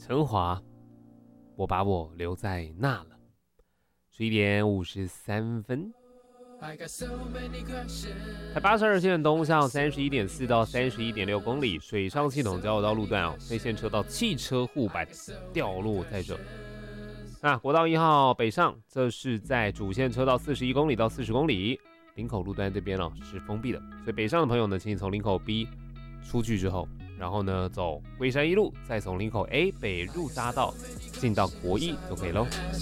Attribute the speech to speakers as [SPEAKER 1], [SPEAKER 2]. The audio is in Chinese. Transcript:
[SPEAKER 1] 陈华，我把我留在那了。11点53分。台82线东向31.4到31.6公里，水上系统交流道路段内线车道汽车护板掉落在这。那国道1号北上，这是在主线车道41公里到40公里，林口路段这边是封闭的，所以北上的朋友呢，请你从林口 B 出去之后，然后呢走龟山一路，再从林口 A 北入匝道进到国一就可以咯。